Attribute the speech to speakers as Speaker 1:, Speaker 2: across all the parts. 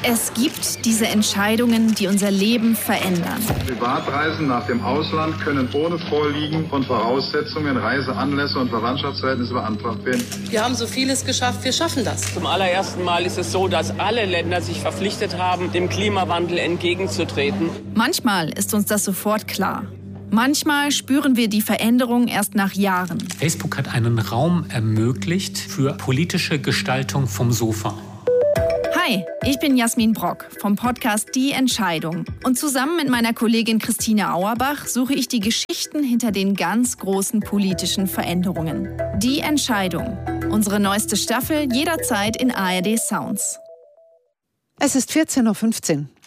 Speaker 1: Es gibt diese Entscheidungen, die unser Leben verändern.
Speaker 2: Privatreisen nach dem Ausland können ohne Vorliegen von Voraussetzungen, Reiseanlässe und Verwandtschaftsverhältnisse beantragt werden.
Speaker 3: Wir haben so vieles geschafft, wir schaffen das.
Speaker 4: Zum allerersten Mal ist es so, dass alle Länder sich verpflichtet haben, dem Klimawandel entgegenzutreten.
Speaker 1: Manchmal ist uns das sofort klar. Manchmal spüren wir die Veränderung erst nach Jahren.
Speaker 5: Facebook hat einen Raum ermöglicht für politische Gestaltung vom Sofa.
Speaker 1: Hi, ich bin Jasmin Brock vom Podcast Die Entscheidung. Und zusammen mit meiner Kollegin Christine Auerbach suche ich die Geschichten hinter den ganz großen politischen Veränderungen. Die Entscheidung. Unsere neueste Staffel jederzeit in ARD Sounds.
Speaker 6: Es ist 14.15 Uhr.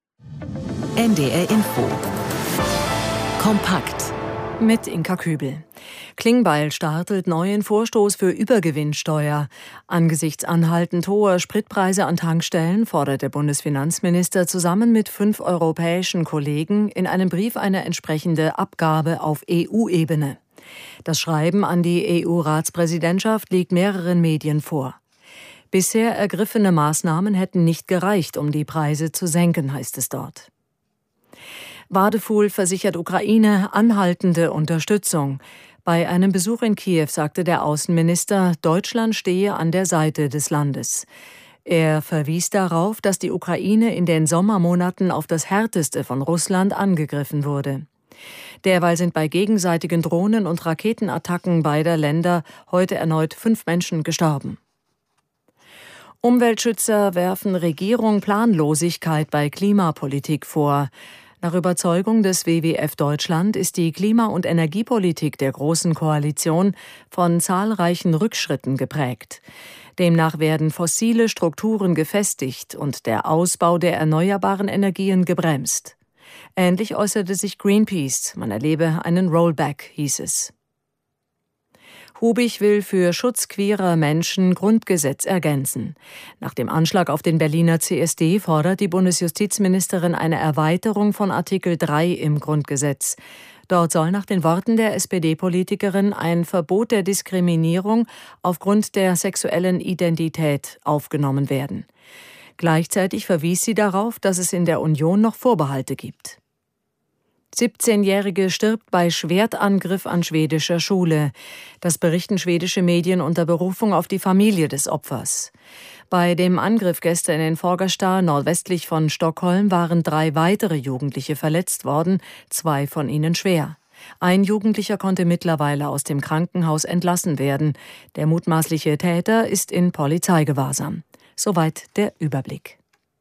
Speaker 7: NDR Info. Kompakt.
Speaker 8: Mit Inka Kübel. Klingbeil startet neuen Vorstoß für Übergewinnsteuer. Angesichts anhaltend hoher Spritpreise an Tankstellen fordert der Bundesfinanzminister zusammen mit 5 europäischen Kollegen in einem Brief eine entsprechende Abgabe auf EU-Ebene. Das Schreiben an die EU-Ratspräsidentschaft liegt mehreren Medien vor. Bisher ergriffene Maßnahmen hätten nicht gereicht, um die Preise zu senken, heißt es dort. Wadefuhl versichert Ukraine anhaltende Unterstützung. Bei einem Besuch in Kiew sagte der Außenminister, Deutschland stehe an der Seite des Landes. Er verwies darauf, dass die Ukraine in den Sommermonaten auf das Härteste von Russland angegriffen wurde. Derweil sind bei gegenseitigen Drohnen- und Raketenattacken beider Länder heute erneut 5 Menschen gestorben. Umweltschützer werfen Regierung Planlosigkeit bei Klimapolitik vor. Nach Überzeugung des WWF Deutschland ist die Klima- und Energiepolitik der Großen Koalition von zahlreichen Rückschritten geprägt. Demnach werden fossile Strukturen gefestigt und der Ausbau der erneuerbaren Energien gebremst. Ähnlich äußerte sich Greenpeace. Man erlebe einen Rollback, hieß es. Hubig will für Schutz queerer Menschen Grundgesetz ergänzen. Nach dem Anschlag auf den Berliner CSD fordert die Bundesjustizministerin eine Erweiterung von Artikel 3 im Grundgesetz. Dort soll nach den Worten der SPD-Politikerin ein Verbot der Diskriminierung aufgrund der sexuellen Identität aufgenommen werden. Gleichzeitig verwies sie darauf, dass es in der Union noch Vorbehalte gibt. 17-Jährige stirbt bei Schwertangriff an schwedischer Schule. Das berichten schwedische Medien unter Berufung auf die Familie des Opfers. Bei dem Angriff gestern in Fagersta, nordwestlich von Stockholm, waren 3 weitere Jugendliche verletzt worden, 2 von ihnen schwer. Ein Jugendlicher konnte mittlerweile aus dem Krankenhaus entlassen werden. Der mutmaßliche Täter ist in Polizeigewahrsam. Soweit der Überblick.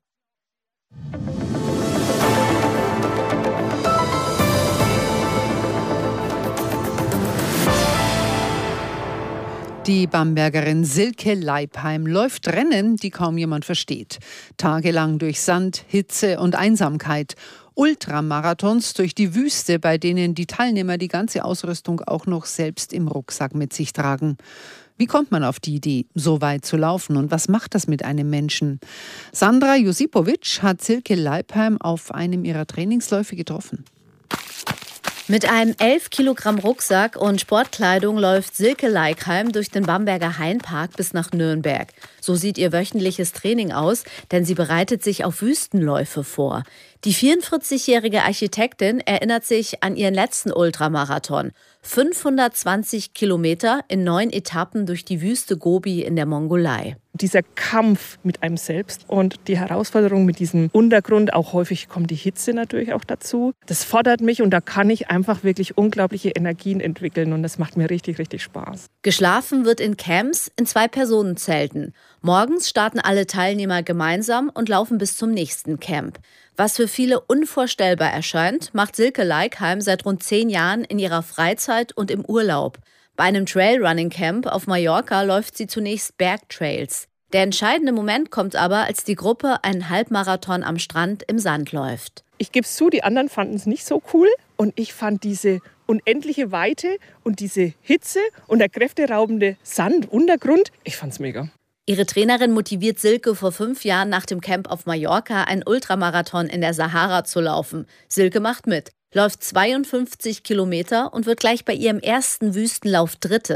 Speaker 6: Die Bambergerin Silke Leipheim läuft Rennen, die kaum jemand versteht. Tagelang durch Sand, Hitze und Einsamkeit. Ultramarathons durch die Wüste, bei denen die Teilnehmer die ganze Ausrüstung auch noch selbst im Rucksack mit sich tragen. Wie kommt man auf die Idee, so weit zu laufen, und was macht das mit einem Menschen? Sandra Josipovic hat Silke Leipheim auf einem ihrer Trainingsläufe getroffen.
Speaker 9: Mit einem 11 Kilogramm Rucksack und Sportkleidung läuft Silke Leipheim durch den Bamberger Hainpark bis nach Nürnberg. So sieht ihr wöchentliches Training aus, denn sie bereitet sich auf Wüstenläufe vor. Die 44-jährige Architektin erinnert sich an ihren letzten Ultramarathon. 520 Kilometer in 9 Etappen durch die Wüste Gobi in der Mongolei.
Speaker 10: Dieser Kampf mit einem selbst und die Herausforderung mit diesem Untergrund, auch häufig kommt die Hitze natürlich auch dazu. Das fordert mich und da kann ich einfach wirklich unglaubliche Energien entwickeln und das macht mir richtig, richtig Spaß.
Speaker 9: Geschlafen wird in Camps in 2-Personen-Zelten. Morgens starten alle Teilnehmer gemeinsam und laufen bis zum nächsten Camp. Was für viele unvorstellbar erscheint, macht Silke Leipheim seit rund 10 Jahren in ihrer Freizeit und im Urlaub. Bei einem Trailrunning-Camp auf Mallorca läuft sie zunächst Bergtrails. Der entscheidende Moment kommt aber, als die Gruppe einen Halbmarathon am Strand im Sand läuft.
Speaker 10: Ich gebe es zu, die anderen fanden es nicht so cool und ich fand diese unendliche Weite und diese Hitze und der kräfteraubende Sanduntergrund, ich fand's mega.
Speaker 9: Ihre Trainerin motiviert Silke vor 5 Jahren nach dem Camp auf Mallorca, einen Ultramarathon in der Sahara zu laufen. Silke macht mit, läuft 52 Kilometer und wird gleich bei ihrem ersten Wüstenlauf Dritte.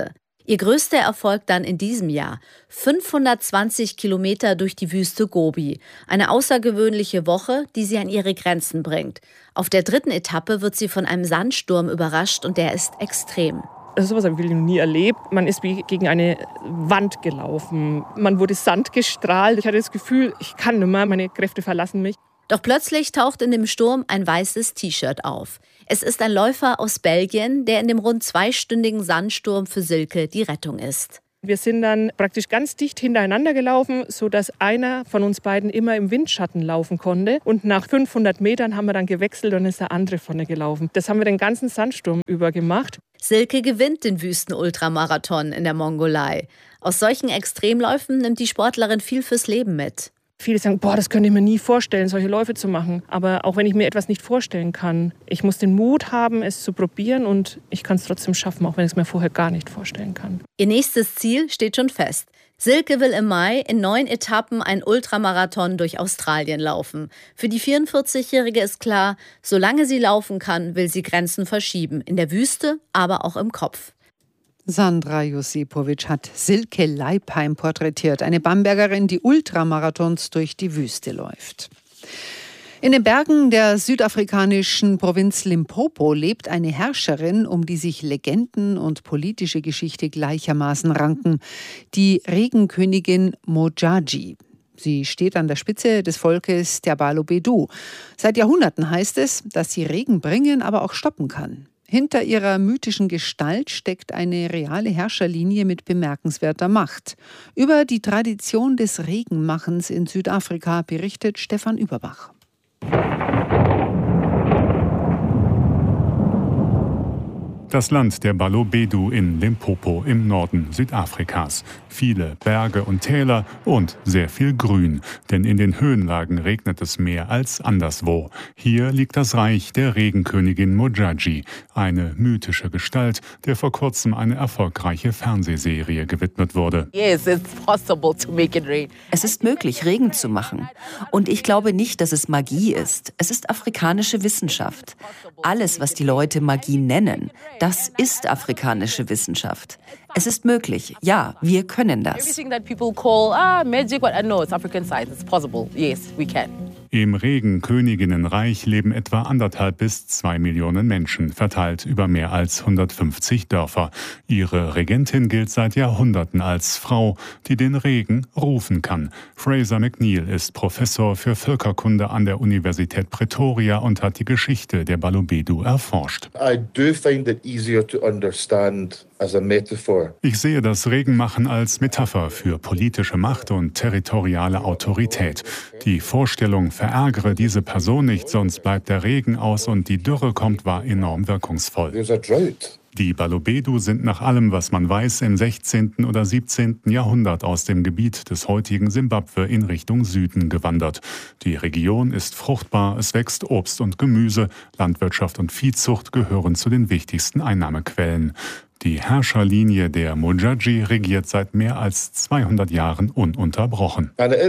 Speaker 9: Ihr größter Erfolg dann in diesem Jahr: 520 Kilometer durch die Wüste Gobi. Eine außergewöhnliche Woche, die sie an ihre Grenzen bringt. Auf der 3. Etappe wird sie von einem Sandsturm überrascht und der ist extrem.
Speaker 10: Also sowas habe ich noch nie erlebt. Man ist wie gegen eine Wand gelaufen. Man wurde Sand gestrahlt. Ich hatte das Gefühl, ich kann nicht mehr, meine Kräfte verlassen mich.
Speaker 9: Doch plötzlich taucht in dem Sturm ein weißes T-Shirt auf. Es ist ein Läufer aus Belgien, der in dem rund 2-stündigen Sandsturm für Silke die Rettung ist.
Speaker 10: Wir sind dann praktisch ganz dicht hintereinander gelaufen, sodass einer von uns beiden immer im Windschatten laufen konnte. Und nach 500 Metern haben wir dann gewechselt und ist der andere vorne gelaufen. Das haben wir den ganzen Sandsturm über gemacht.
Speaker 9: Silke gewinnt den Wüsten-Ultramarathon in der Mongolei. Aus solchen Extremläufen nimmt die Sportlerin viel fürs Leben mit.
Speaker 10: Viele sagen, das könnte ich mir nie vorstellen, solche Läufe zu machen. Aber auch wenn ich mir etwas nicht vorstellen kann, ich muss den Mut haben, es zu probieren und ich kann es trotzdem schaffen, auch wenn ich es mir vorher gar nicht vorstellen kann.
Speaker 9: Ihr nächstes Ziel steht schon fest. Silke will im Mai in 9 Etappen einen Ultramarathon durch Australien laufen. Für die 44-Jährige ist klar, solange sie laufen kann, will sie Grenzen verschieben. In der Wüste, aber auch im Kopf.
Speaker 6: Sandra Josipovic hat Silke Leipheim porträtiert, eine Bambergerin, die Ultramarathons durch die Wüste läuft. In den Bergen der südafrikanischen Provinz Limpopo lebt eine Herrscherin, um die sich Legenden und politische Geschichte gleichermaßen ranken, die Regenkönigin Modjadji. Sie steht an der Spitze des Volkes der Balobedu. Seit Jahrhunderten heißt es, dass sie Regen bringen, aber auch stoppen kann. Hinter ihrer mythischen Gestalt steckt eine reale Herrscherlinie mit bemerkenswerter Macht. Über die Tradition des Regenmachens in Südafrika berichtet Stefan Überbach.
Speaker 11: Das Land der Balobedu in Limpopo im Norden Südafrikas. Viele Berge und Täler und sehr viel Grün, denn in den Höhenlagen regnet es mehr als anderswo. Hier liegt das Reich der Regenkönigin Modjadji, eine mythische Gestalt, der vor kurzem eine erfolgreiche Fernsehserie gewidmet wurde.
Speaker 12: Es ist möglich, Regen zu machen. Und ich glaube nicht, dass es Magie ist. Es ist afrikanische Wissenschaft. Alles, was die Leute Magie nennen, das ist afrikanische Wissenschaft. Es ist möglich. Ja, wir können das.
Speaker 11: Im Regenköniginnenreich leben etwa 1,5 bis 2 Millionen Menschen, verteilt über mehr als 150 Dörfer. Ihre Regentin gilt seit Jahrhunderten als Frau, die den Regen rufen kann. Fraser McNeill ist Professor für Völkerkunde an der Universität Pretoria und hat die Geschichte der Balobedu erforscht. Ich sehe das Regenmachen als Metapher für politische Macht und territoriale Autorität. Die Vorstellung, verärgere diese Person nicht, sonst bleibt der Regen aus und die Dürre kommt, war enorm wirkungsvoll. Die Balobedu sind nach allem, was man weiß, im 16. oder 17. Jahrhundert aus dem Gebiet des heutigen Simbabwe in Richtung Süden gewandert. Die Region ist fruchtbar, es wächst Obst und Gemüse, Landwirtschaft und Viehzucht gehören zu den wichtigsten Einnahmequellen. Die Herrscherlinie der Modjadji regiert seit mehr als 200 Jahren ununterbrochen.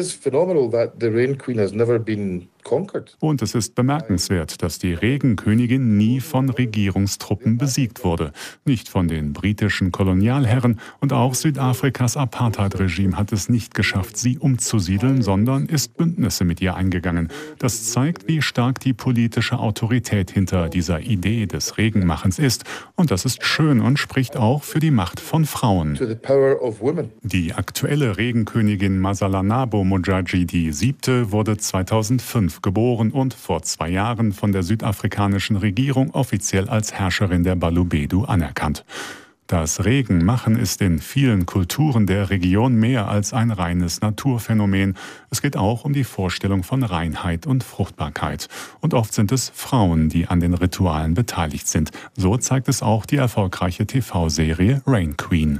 Speaker 11: Und es ist bemerkenswert, dass die Regenkönigin nie von Regierungstruppen besiegt wurde. Nicht von den britischen Kolonialherren und auch Südafrikas Apartheid-Regime hat es nicht geschafft, sie umzusiedeln, sondern ist Bündnisse mit ihr eingegangen. Das zeigt, wie stark die politische Autorität hinter dieser Idee des Regenmachens ist. Und das ist schön und spricht auch für die Macht von Frauen. Die aktuelle Regenkönigin Masalanabo Modjadji, die 7., wurde 2005 geboren und vor 2 Jahren von der südafrikanischen Regierung offiziell als Herrscherin der Balobedu anerkannt. Das Regenmachen ist in vielen Kulturen der Region mehr als ein reines Naturphänomen. Es geht auch um die Vorstellung von Reinheit und Fruchtbarkeit. Und oft sind es Frauen, die an den Ritualen beteiligt sind. So zeigt es auch die erfolgreiche TV-Serie Rain Queen.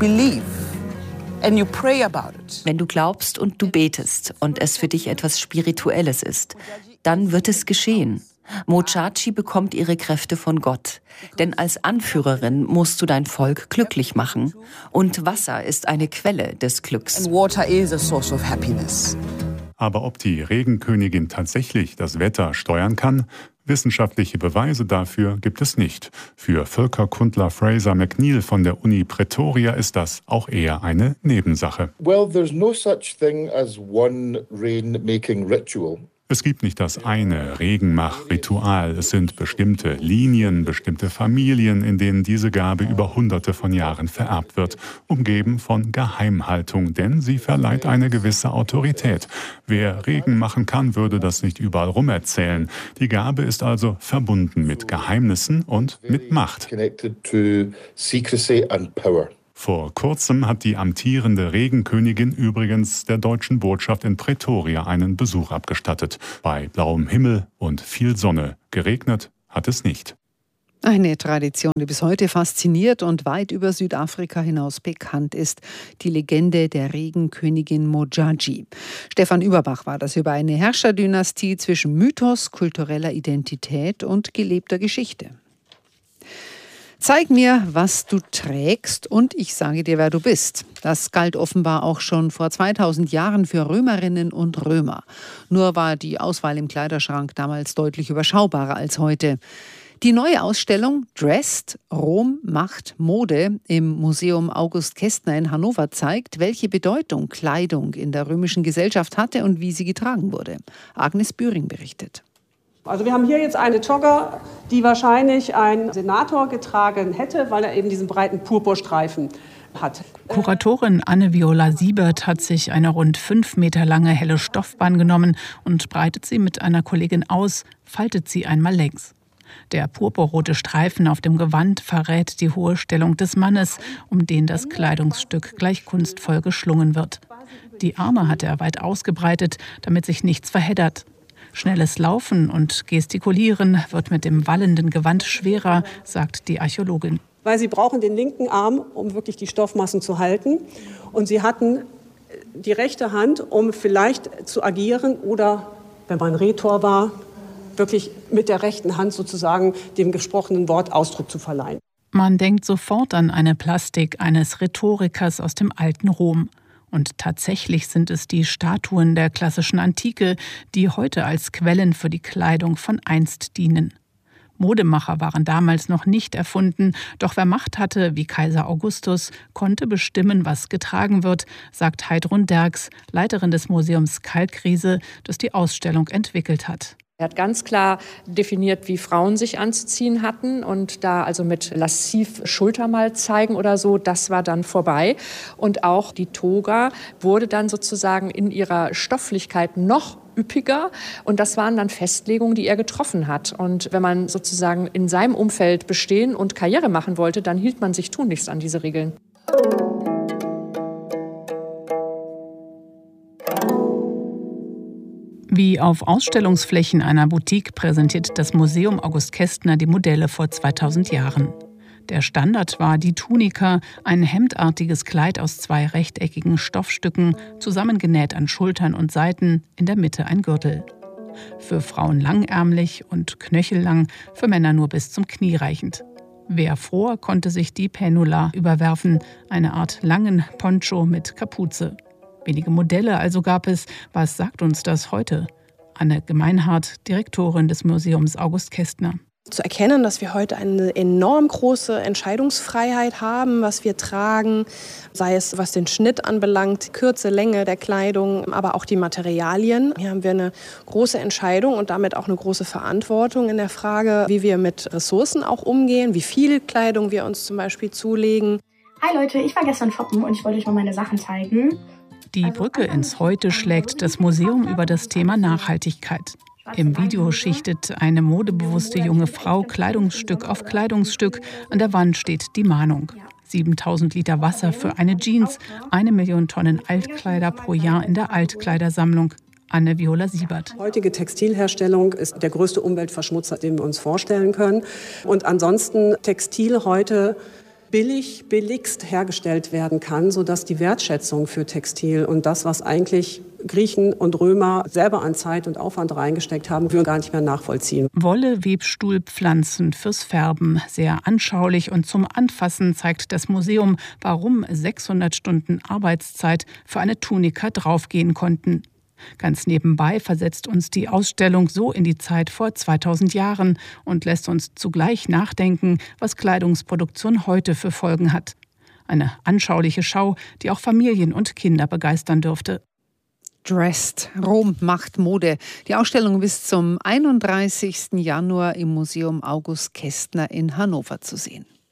Speaker 12: Wenn du glaubst und du betest und es für dich etwas Spirituelles ist, dann wird es geschehen. Modjadji bekommt ihre Kräfte von Gott. Denn als Anführerin musst du dein Volk glücklich machen. Und Wasser ist eine Quelle des Glücks.
Speaker 11: Aber ob die Regenkönigin tatsächlich das Wetter steuern kann? Wissenschaftliche Beweise dafür gibt es nicht. Für Völkerkundler Fraser McNeill von der Uni Pretoria ist das auch eher eine Nebensache.
Speaker 13: Well, there's no such thing as one rain-making ritual.
Speaker 11: Es gibt nicht das eine Regenmach-Ritual. Es sind bestimmte Linien, bestimmte Familien, in denen diese Gabe über Hunderte von Jahren vererbt wird, umgeben von Geheimhaltung, denn sie verleiht eine gewisse Autorität. Wer Regen machen kann, würde das nicht überall rumerzählen. Die Gabe ist also verbunden mit Geheimnissen und mit Macht. Vor kurzem hat die amtierende Regenkönigin übrigens der deutschen Botschaft in Pretoria einen Besuch abgestattet. Bei blauem Himmel und viel Sonne. Geregnet hat es nicht.
Speaker 6: Eine Tradition, die bis heute fasziniert und weit über Südafrika hinaus bekannt ist. Die Legende der Regenkönigin Modjadji. Stefan Überbach war das über eine Herrscherdynastie zwischen Mythos, kultureller Identität und gelebter Geschichte. Zeig mir, was du trägst und ich sage dir, wer du bist. Das galt offenbar auch schon vor 2000 Jahren für Römerinnen und Römer. Nur war die Auswahl im Kleiderschrank damals deutlich überschaubarer als heute. Die neue Ausstellung Dressed – Rom, Macht, Mode im Museum August Kestner in Hannover zeigt, welche Bedeutung Kleidung in der römischen Gesellschaft hatte und wie sie getragen wurde. Agnes Bühring berichtet.
Speaker 14: Also wir haben hier jetzt eine Jogger, die wahrscheinlich ein Senator getragen hätte, weil er eben diesen breiten Purpurstreifen hat.
Speaker 15: Kuratorin Anne-Viola Siebert hat sich eine rund 5 Meter lange helle Stoffbahn genommen und breitet sie mit einer Kollegin aus, faltet sie einmal längs. Der purpurrote Streifen auf dem Gewand verrät die hohe Stellung des Mannes, um den das Kleidungsstück gleich kunstvoll geschlungen wird. Die Arme hat er weit ausgebreitet, damit sich nichts verheddert. Schnelles Laufen und Gestikulieren wird mit dem wallenden Gewand schwerer, sagt die Archäologin.
Speaker 14: Weil sie brauchen den linken Arm, um wirklich die Stoffmassen zu halten. Und sie hatten die rechte Hand, um vielleicht zu agieren oder, wenn man Rhetor war, wirklich mit der rechten Hand sozusagen dem gesprochenen Wort Ausdruck zu verleihen.
Speaker 15: Man denkt sofort an eine Plastik eines Rhetorikers aus dem alten Rom. Und tatsächlich sind es die Statuen der klassischen Antike, die heute als Quellen für die Kleidung von einst dienen. Modemacher waren damals noch nicht erfunden, doch wer Macht hatte, wie Kaiser Augustus, konnte bestimmen, was getragen wird, sagt Heidrun Derks, Leiterin des Museums Kalkriese, das die Ausstellung entwickelt hat.
Speaker 16: Er hat ganz klar definiert, wie Frauen sich anzuziehen hatten und da also mit lassiv Schulter mal zeigen oder so, das war dann vorbei. Und auch die Toga wurde dann sozusagen in ihrer Stofflichkeit noch üppiger und das waren dann Festlegungen, die er getroffen hat. Und wenn man sozusagen in seinem Umfeld bestehen und Karriere machen wollte, dann hielt man sich tunlichst an diese Regeln.
Speaker 15: Wie auf Ausstellungsflächen einer Boutique präsentiert das Museum August Kestner die Modelle vor 2000 Jahren. Der Standard war die Tunika, ein hemdartiges Kleid aus 2 rechteckigen Stoffstücken, zusammengenäht an Schultern und Seiten, in der Mitte ein Gürtel. Für Frauen langärmlich und knöchellang, für Männer nur bis zum Knie reichend. Wer fror, konnte sich die Penula überwerfen, eine Art langen Poncho mit Kapuze. Wenige Modelle also gab es. Was sagt uns das heute? Anne Gemeinhardt, Direktorin des Museums August Kestner.
Speaker 17: Zu erkennen, dass wir heute eine enorm große Entscheidungsfreiheit haben, was wir tragen, sei es was den Schnitt anbelangt, Kürze, Länge der Kleidung, aber auch die Materialien. Hier haben wir eine große Entscheidung und damit auch eine große Verantwortung in der Frage, wie wir mit Ressourcen auch umgehen, wie viel Kleidung wir uns zum Beispiel zulegen.
Speaker 18: Hi Leute, ich war gestern shoppen und ich wollte euch mal meine Sachen zeigen.
Speaker 15: Die Brücke ins Heute schlägt das Museum über das Thema Nachhaltigkeit. Im Video schichtet eine modebewusste junge Frau Kleidungsstück auf Kleidungsstück. An der Wand steht die Mahnung. 7000 Liter Wasser für eine Jeans, 1 Million Tonnen Altkleider pro Jahr in der Altkleidersammlung. Anne-Viola Siebert.
Speaker 14: Heutige Textilherstellung ist der größte Umweltverschmutzer, den wir uns vorstellen können. Und ansonsten Textil heute billigst hergestellt werden kann, sodass die Wertschätzung für Textil und das, was eigentlich Griechen und Römer selber an Zeit und Aufwand reingesteckt haben, wir gar nicht mehr nachvollziehen.
Speaker 15: Wolle, Webstuhl, Pflanzen fürs Färben. Sehr anschaulich und zum Anfassen zeigt das Museum, warum 600 Stunden Arbeitszeit für eine Tunika draufgehen konnten. Ganz nebenbei versetzt uns die Ausstellung so in die Zeit vor 2000 Jahren und lässt uns zugleich nachdenken, was Kleidungsproduktion heute für Folgen hat. Eine anschauliche Schau, die auch Familien und Kinder begeistern dürfte.
Speaker 6: Dressed. Rom macht Mode. Die Ausstellung bis zum 31. Januar im Museum August Kästner in Hannover zu sehen.